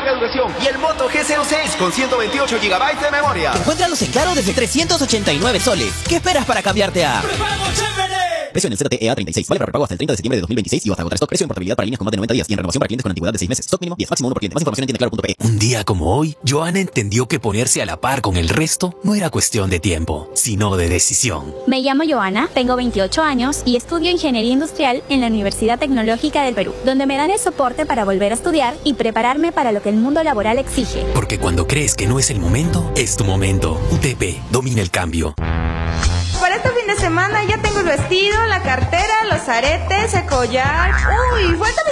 larga duración. Y el Moto G06 con 128 GB de memoria. Encuéntralos en Claro desde 389 soles. ¿Qué esperas para cambiarte a ¡Prepago chévere! Precio en el ZTE A36. Vale para repago hasta el 30 de septiembre de 2026 y hasta agotar stock. Precio en portabilidad para líneas con más de 90 días y en renovación para clientes con antigüedad de 6 meses. Stock mínimo 10, máximo 1 por cliente. Más información en tiendaclaro.pe. Un día como hoy, Joana entendió que ponerse a la par con el resto no era cuestión de tiempo, sino de decisión. Me llamo Joana, tengo 28 años y estudio Ingeniería Industrial en la Universidad Tecnológica del Perú, donde me dan el soporte para volver a estudiar y prepararme para lo que el mundo laboral exige. Porque cuando crees que no es el momento, es tu momento. UTP, domina el cambio. Para este fin de semana ya tengo el vestido, la cartera, los aretes, el collar. Uy, falta mi